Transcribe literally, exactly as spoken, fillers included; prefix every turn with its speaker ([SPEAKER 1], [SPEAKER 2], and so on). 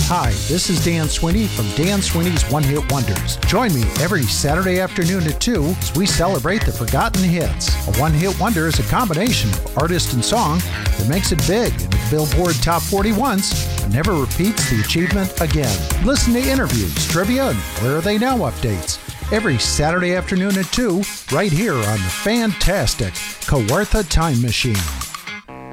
[SPEAKER 1] Hi, this is Dan Sweeney from Dan Sweeney's One Hit Wonders. Join me every Saturday afternoon at two as we celebrate the forgotten hits. A one-hit wonder is a combination of artist and song that makes it big in the Billboard Top forty once and never repeats the achievement again. Listen to interviews, trivia, and Where Are They Now updates every Saturday afternoon at two right here on the fantastic Kawartha Time Machine.